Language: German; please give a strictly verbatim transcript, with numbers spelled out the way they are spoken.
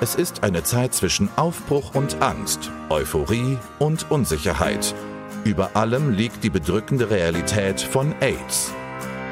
Es ist eine Zeit zwischen Aufbruch und Angst, Euphorie und Unsicherheit. Über allem liegt die bedrückende Realität von AIDS.